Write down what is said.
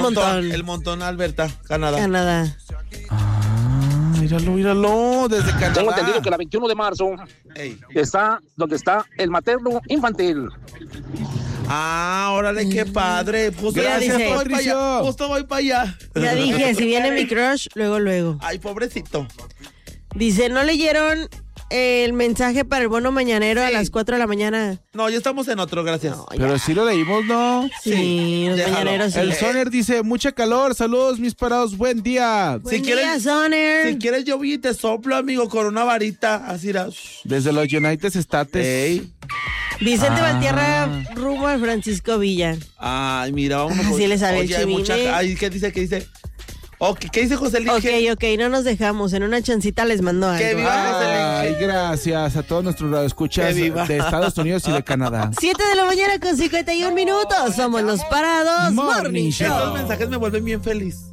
El montón, Alberta, Canadá. Míralo, desde Canadá. Tengo entendido que la 21 de marzo está donde está el materno infantil. Órale, qué padre. Pues gracias, Patricio. Justo voy para allá. Ya dije, si viene mi crush, luego. Ay, pobrecito. Dice, ¿no leyeron el mensaje para el bono mañanero a las 4 de la mañana? No, ya estamos en otro, gracias. No, pero sí lo leímos, ¿no? Sí, los mañaneros sí. El Soner dice, mucha calor, saludos mis parados, buen día. Buen día, Soner. Si quieres yo vi y te soplo, amigo, con una varita, así era. Desde los United States. Vicente Valtierra, rumbo al Francisco Villa. Ay, mira, vamos a... Así le sabe el chivine. Ay, ¿qué dice? ¿Qué dice José Luis? Ok, no nos dejamos. En una chancita les mandó algo. ¡Que viva José Luis! Ay, gracias a todos nuestros radioescuchas de Estados Unidos y de Canadá. 7 de la mañana con 51 minutos. Somos los Parados Morning Show. Estos mensajes me vuelven bien feliz.